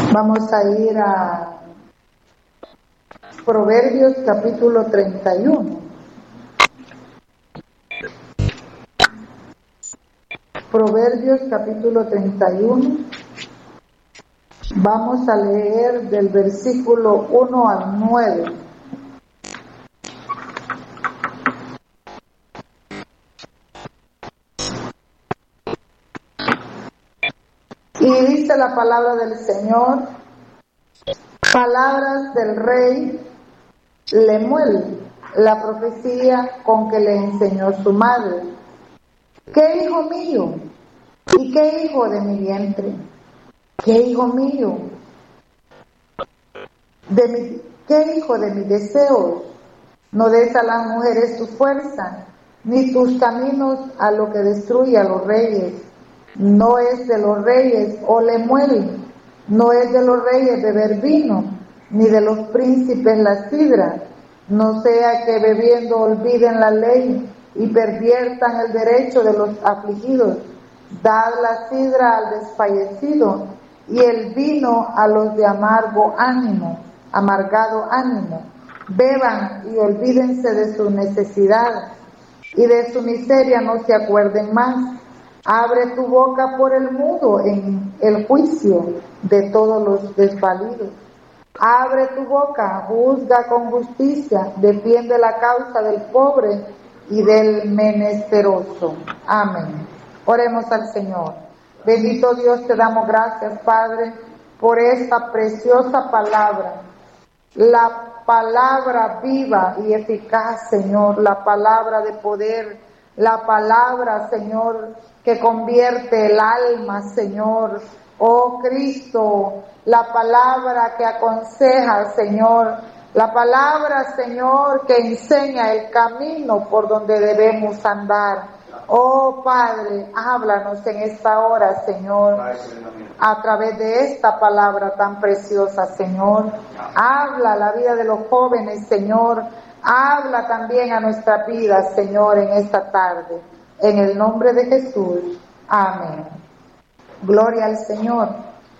Vamos a ir a Proverbios capítulo 31. Proverbios capítulo 31. Vamos a leer del versículo 1 al 9. Y dice la palabra del Señor: palabras del rey Lemuel, la profecía con que le enseñó su madre. ¿Qué hijo mío? ¿Y qué hijo de mi vientre? ¿Qué hijo mío? ¿Qué hijo de mis deseos? No des a las mujeres tu fuerza, ni tus caminos a lo que destruye a los reyes. No es de los reyes, oh Lemuel, no es de los reyes beber vino, ni de los príncipes la sidra, no sea que bebiendo olviden la ley y perviertan el derecho de los afligidos. Dad la sidra al desfallecido y el vino a los de amargado ánimo. Beban y olvídense de su necesidad y de su miseria no se acuerden más. Abre tu boca por el mudo en el juicio de todos los desvalidos. Abre tu boca, juzga con justicia, defiende la causa del pobre y del menesteroso. Amén. Oremos al Señor. Bendito Dios, te damos gracias, Padre, por esta preciosa palabra. La palabra viva y eficaz, Señor, la palabra de poder, la palabra, Señor, que convierte el alma, Señor. Oh Cristo, la palabra que aconseja, Señor, la palabra, Señor, que enseña el camino por donde debemos andar. Oh Padre, háblanos en esta hora, Señor, a través de esta palabra tan preciosa, Señor. Habla la vida de los jóvenes, Señor. Habla también a nuestra vida, Señor, en esta tarde. En el nombre de Jesús. Amén. Gloria al Señor.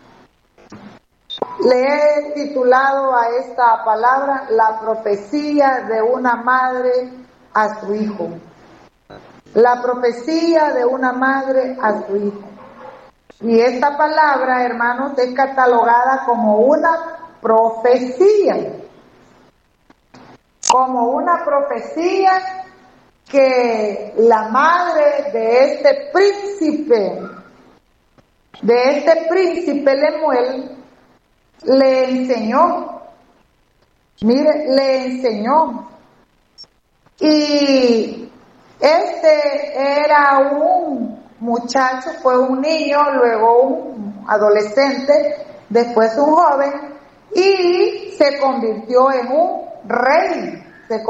Le he titulado a esta palabra la profecía de una madre a su hijo. La profecía de una madre a su hijo. Y esta palabra, hermanos, es catalogada como una profecía. Como una profecía que la madre de este príncipe Lemuel le enseñó. Mire, le enseñó. Y este era un muchacho, fue un niño, luego un adolescente, después un joven, y se convirtió en un rey.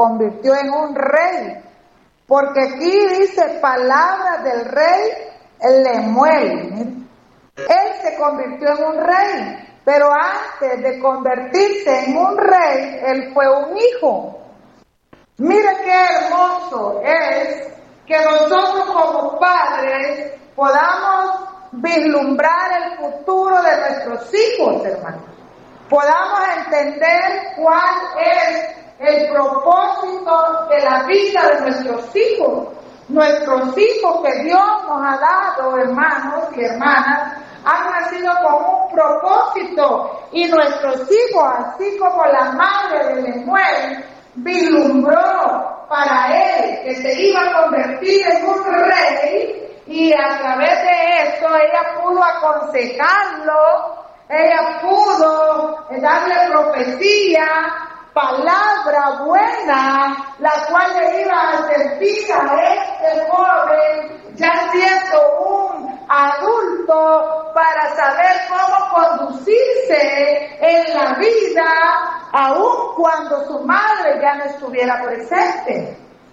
Porque aquí dice palabras del rey Lemuel. Él se convirtió en un rey, pero antes de convertirse en un rey, él fue un hijo. Mira qué hermoso es que nosotros como padres podamos vislumbrar el futuro de nuestros hijos, hermanos. Podamos entender cuál es el propósito de la vida de nuestros hijos. Nuestros hijos que Dios nos ha dado, hermanos y hermanas, han nacido con un propósito, y nuestros hijos, así como la madre de Lemuel, vislumbró para él que se iba a convertir en un rey, y a través de eso ella pudo aconsejarlo, ella pudo darle profecía, palabra buena, la cual le iba a servir a este joven, ya siendo un adulto, para saber cómo conducirse en la vida, aun cuando su madre ya no estuviera presente.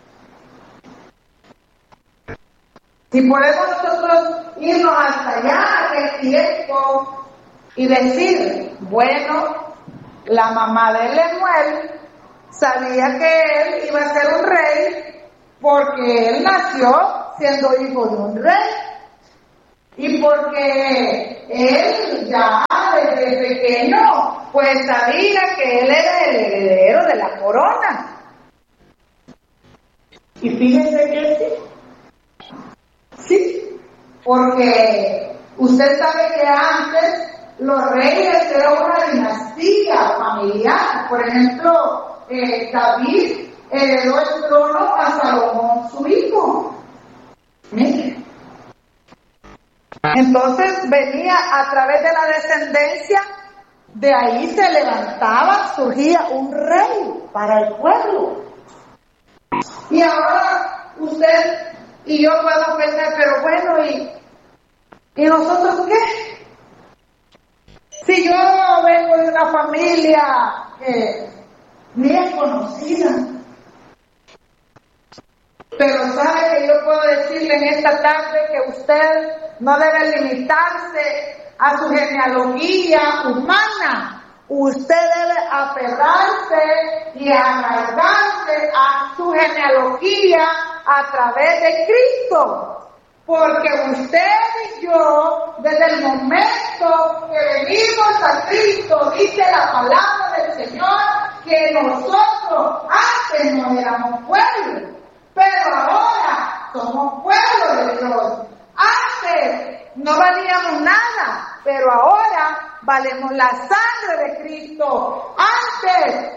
Si podemos nosotros irnos hasta allá, aquel tiempo, y decir, bueno, la mamá de Lemuel sabía que él iba a ser un rey porque él nació siendo hijo de un rey, y porque él ya desde pequeño pues sabía que él era el heredero de la corona. Y fíjense que sí, porque usted sabe que antes los reyes eran una dinastía familiar. Por ejemplo, David heredó el trono a Salomón, su hijo. Miren. Entonces venía a través de la descendencia, de ahí se levantaba, surgía un rey para el pueblo. Y ahora usted y yo podemos pensar, pero bueno, ¿y nosotros qué? Si yo vengo de una familia que ni es conocida, pero sabe que yo puedo decirle en esta tarde que usted no debe limitarse a su genealogía humana. Usted debe aferrarse y arraigarse a su genealogía a través de Cristo. Porque usted y yo, desde el momento que venimos a Cristo, dice la palabra del Señor, que nosotros antes no éramos pueblo, pero ahora somos pueblo de Dios. Antes no valíamos nada, pero ahora valemos la sangre de Cristo. Antes,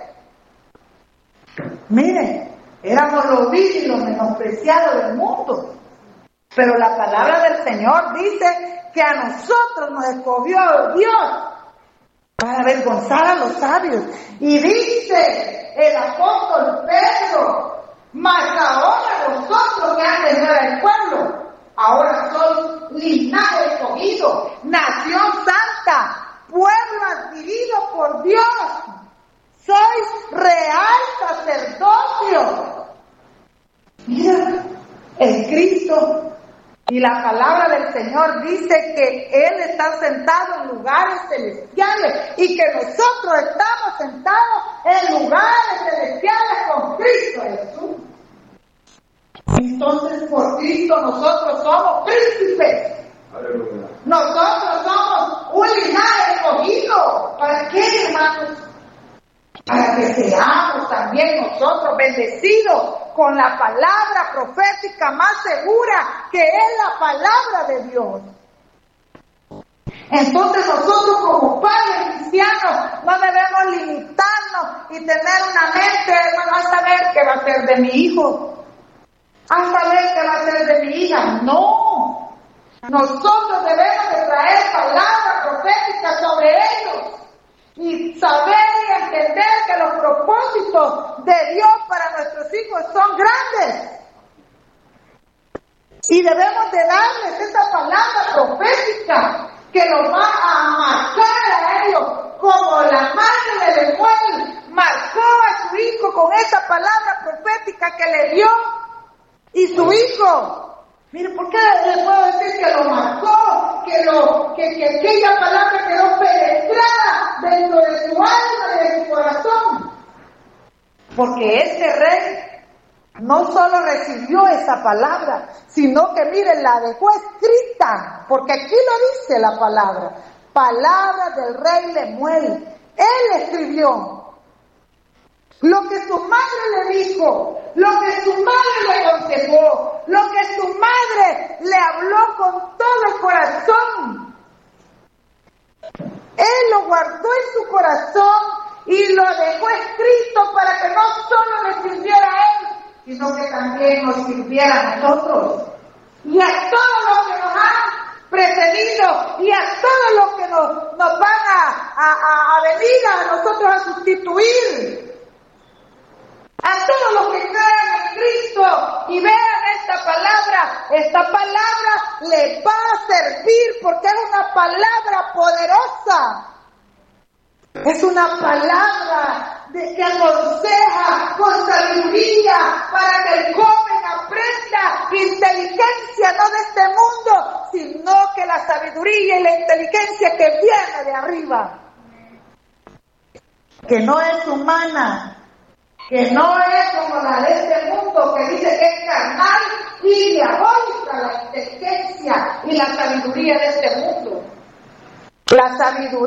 miren, éramos los viles y los menospreciados del mundo. Pero la palabra del Señor dice que a nosotros nos escogió Dios para avergonzar a los sabios. Y dice el apóstol Pedro, mas ahora vosotros que antes no era el pueblo, ahora sois linaje escogido, nación santa, pueblo adquirido por Dios, sois real sacerdocio. Mira, el Cristo. Y la palabra del Señor dice que Él está sentado en lugares celestiales y que nosotros estamos sentados en lugares celestiales con Cristo Jesús. Entonces, por Cristo nosotros somos príncipes. Aleluya. Nosotros somos un linaje escogido. ¿Para qué, hermanos? Para que seamos también nosotros bendecidos con la palabra profética más segura, que es la palabra de Dios. Entonces nosotros como padres cristianos no debemos limitarnos y tener una mente, hermano, a saber qué va a ser de mi hijo, a saber qué va a ser de mi hija. No, nosotros debemos de traer palabra profética sobre ellos y saber y entender que los propósitos de Dios para nuestros hijos son grandes. Y debemos de darles esa palabra profética que los va a marcar a ellos, como la madre de Lemuel marcó a su hijo con esa palabra profética que le dio. Y su hijo, mire, ¿por qué le puedo decir que lo marcó? Que aquella palabra quedó penetrada dentro de su alma y de su corazón. Porque este rey no solo recibió esa palabra, sino que, miren, la dejó escrita, porque aquí lo dice la palabra, palabra del rey Lemuel. Él escribió lo que su madre le dijo, lo que su madre le aconsejó, lo que su madre le habló con todo el corazón. Él lo guardó en su corazón y lo dejó escrito para que no solo le sirviera a él, sino que también nos sirviera a nosotros y a todos los que nos han precedido y a todos los que nos van a venir a nosotros a sustituir. A todos los que crean en Cristo y vean esta palabra les va a servir porque es una palabra poderosa. Es una palabra que aconseja con sabiduría para que el joven aprenda inteligencia no de este mundo, sino que la sabiduría y la inteligencia que viene de arriba, que no es humana, que no es como la de este mundo que dice que es carnal y diabólica la inteligencia y la sabiduría de este mundo. La sabiduría